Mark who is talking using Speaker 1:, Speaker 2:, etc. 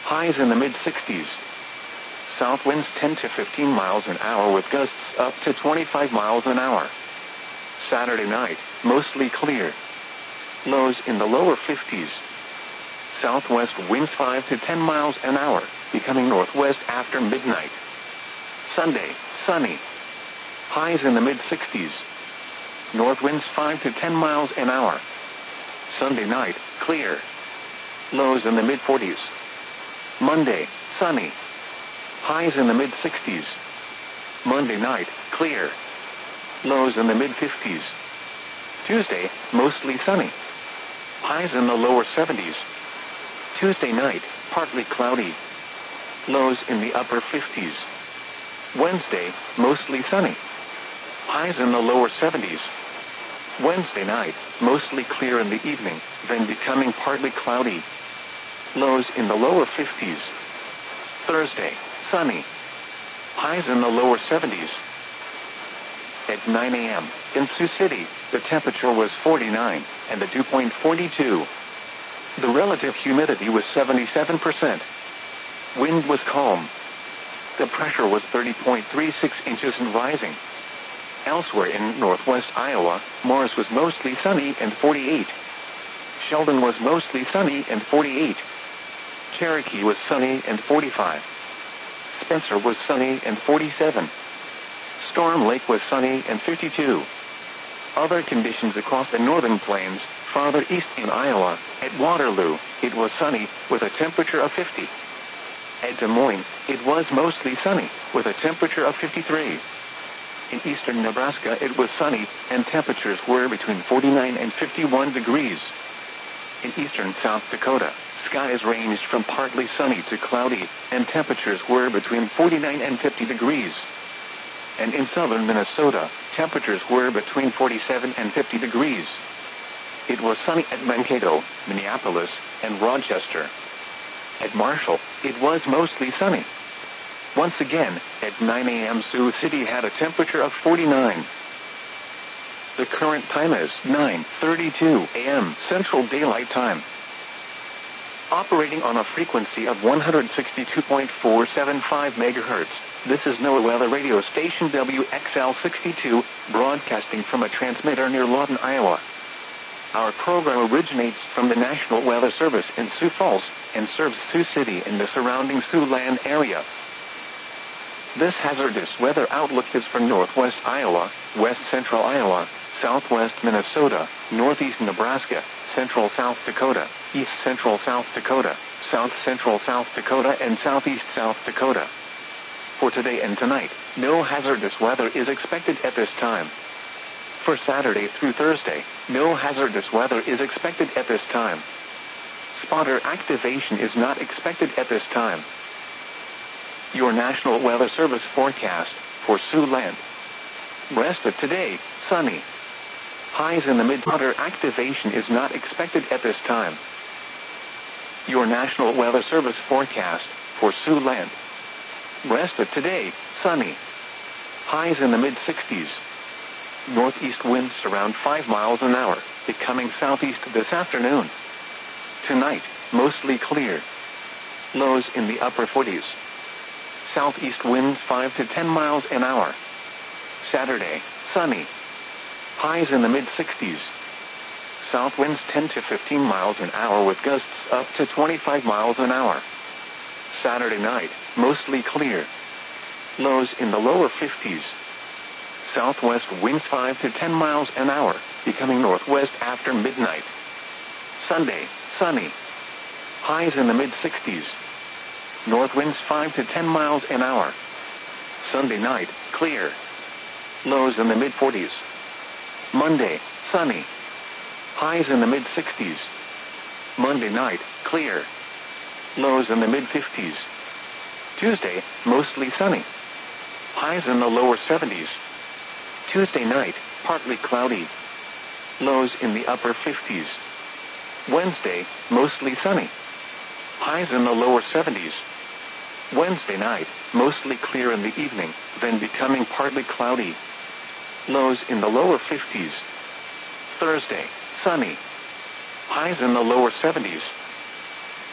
Speaker 1: Highs in the mid-60s. South winds 10 to 15 miles an hour with gusts up to 25 miles an hour. Saturday night, mostly clear. Lows in the lower 50s. Southwest winds 5 to 10 miles an hour, becoming northwest after midnight. Sunday, sunny. Highs in the mid-60s. North winds 5 to 10 miles an hour. Sunday night, clear. Lows in the mid-40s. Monday, sunny. Highs in the mid-60s. Monday night, clear. Lows in the mid-50s. Tuesday, mostly sunny. Highs in the lower 70s. Tuesday night, partly cloudy. Lows in the upper 50s. Wednesday, mostly sunny. Highs in the lower 70s. Wednesday night, mostly clear in the evening, then becoming partly cloudy. Lows in the lower 50s. Thursday, sunny. Highs in the lower 70s. At 9 a.m., in Sioux City, the temperature was 49, and the dew point 42. The relative humidity was 77%. Wind was calm. The pressure was 30.36 inches and rising. Elsewhere in northwest Iowa, Morris was mostly sunny and 48. Sheldon was mostly sunny and 48. Cherokee was sunny and 45. Spencer was sunny and 47. Storm Lake was sunny and 52. Other conditions across the northern plains, farther east in Iowa, at Waterloo, it was sunny, with a temperature of 50. At Des Moines, it was mostly sunny, with a temperature of 53. In eastern Nebraska it was sunny, and temperatures were between 49 and 51 degrees. In eastern South Dakota, skies ranged from partly sunny to cloudy, and temperatures were between 49 and 50 degrees. And in southern Minnesota, temperatures were between 47 and 50 degrees. It was sunny at Mankato, Minneapolis, and Rochester. At Marshall, it was mostly sunny. Once again, at 9 a.m. Sioux City had a temperature of 49. The current time is 9:32 a.m. Central Daylight Time. Operating on a frequency of 162.475 MHz, this is NOAA Weather Radio Station WXL62, broadcasting from a transmitter near Lawton, Iowa. Our program originates from the National Weather Service in Sioux Falls, and serves Sioux City and the surrounding Siouxland area. This hazardous weather outlook is for northwest Iowa, west central Iowa, southwest Minnesota, northeast Nebraska, central South Dakota, east central South Dakota, south central South Dakota, and southeast South Dakota. For today and tonight, no hazardous weather is expected at this time. For Saturday through Thursday, no hazardous weather is expected at this time. Spotter activation is not expected at this time. Your National Weather Service forecast for Siouxland. Rest of today, sunny. Highs in the mid-spotter activation is not expected at this time. Your National Weather Service forecast for Siouxland. Rest of today, sunny. Highs in the mid-60s. Northeast winds around 5 miles an hour, becoming southeast this afternoon. Tonight, mostly clear. Lows in the upper 40s. Southeast winds 5 to 10 miles an hour. Saturday, sunny. Highs in the mid-60s. South winds 10 to 15 miles an hour with gusts up to 25 miles an hour. Saturday night, mostly clear. Lows in the lower 50s. Southwest winds 5 to 10 miles an hour, becoming northwest after midnight. Sunday, sunny. Highs in the mid-60s. North winds 5 to 10 miles an hour. Sunday night, clear. Lows in the mid-40s. Monday, sunny. Highs in the mid-60s. Monday night, clear. Lows in the mid-50s. Tuesday, mostly sunny. Highs in the lower 70s. Tuesday night, partly cloudy. Lows in the upper 50s. Wednesday, mostly sunny. Highs in the lower 70s. Wednesday night, mostly clear in the evening, then becoming partly cloudy. Lows in the lower 50s. Thursday, sunny. Highs in the lower 70s.